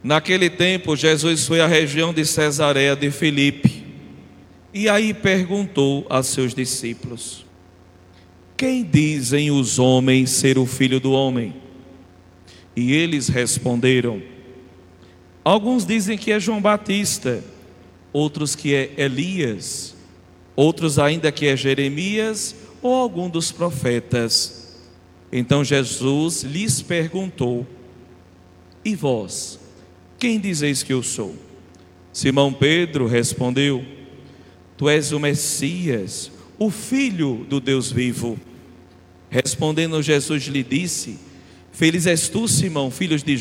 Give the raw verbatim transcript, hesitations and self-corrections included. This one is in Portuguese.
Naquele tempo, Jesus foi à região de Cesareia de Filipe e aí perguntou a seus discípulos: quem dizem os homens ser o Filho do Homem? E eles responderam: alguns dizem que é João Batista, outros que é Elias, outros ainda que é Jeremias ou algum dos profetas. Então Jesus lhes perguntou: e vós, quem dizeis que eu sou? Simão Pedro respondeu: tu és o Messias, o Filho do Deus vivo. Respondendo Jesus lhe disse: feliz és tu, Simão, filho de